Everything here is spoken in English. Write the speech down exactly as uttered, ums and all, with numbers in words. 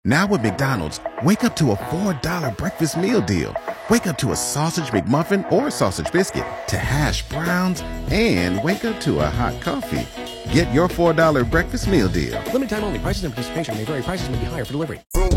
Now with McDonald's, wake up to a four dollar breakfast meal deal. Wake up to a sausage McMuffin or sausage biscuit, to hash browns, and wake up to a hot coffee. Get your four dollar breakfast meal deal. Limited time only. Prices and participation may vary. Prices may be higher for delivery.